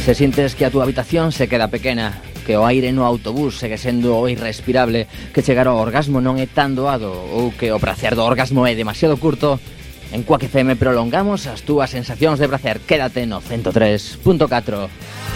Se sintes que a túa habitación se queda pequena, que o aire no autobús segue sendo irrespirable, que chegar ao orgasmo non é tan doado ou que o prazer do orgasmo é demasiado curto, en Quack FM prolongamos as túas sensacións de prazer. Quédate no 103.4.